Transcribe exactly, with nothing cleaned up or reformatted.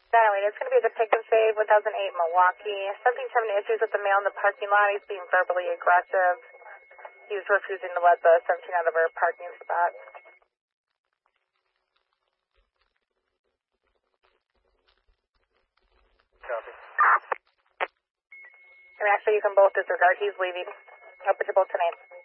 nine oh eight, it's going to be the Pick and Save, one thousand eight Milwaukee. Something's having issues with the male in the parking lot. He's being verbally aggressive. He's refusing to let the seventeen out of our parking spot. Copy. And actually, you can both disregard. He's leaving. I'll put you both tonight.